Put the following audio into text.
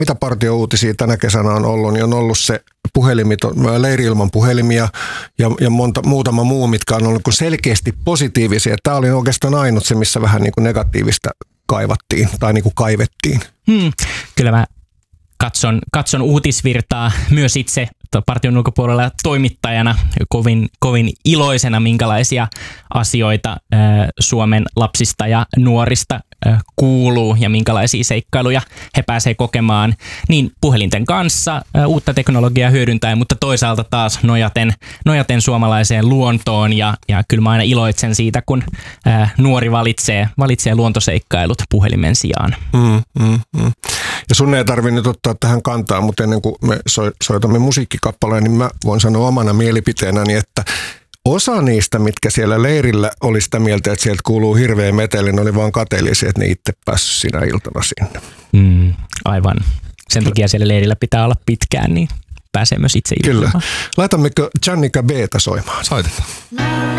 mitä partiouutisia tänä kesänä on ollut, niin on ollut se leiri-ilman puhelimia ja muutama muu, mitkä on ollut selkeästi positiivisia. Tämä oli oikeastaan ainut se, missä vähän niin kuin negatiivista kaivattiin tai niin kuin kaivettiin. Kyllä mä katson uutisvirtaa myös itse partion ulkopuolella toimittajana kovin iloisena, minkälaisia asioita Suomen lapsista ja nuorista kuuluu ja minkälaisia seikkailuja he pääsee kokemaan niin puhelinten kanssa uutta teknologiaa hyödyntäen, mutta toisaalta taas nojaten suomalaiseen luontoon ja kyllä mä aina iloitsen siitä, kun nuori valitsee luontoseikkailut puhelimen sijaan. Ja sun ei tarvitse nyt ottaa tähän kantaa, mutta ennen kuin me soitamme musiikkikappaleen, niin mä voin sanoa omana mielipiteenäni, että osa niistä, mitkä siellä leirillä oli sitä mieltä, että sieltä kuuluu hirveä meteli, ne oli vaan kateellisia, että ne itse päässyt sinä iltana sinne. Aivan. Sen takia siellä leirillä pitää olla pitkään, niin pääsee myös itse iltaan. Kyllä. Laitammeko Jannika B:tä soimaan? Soitetaan.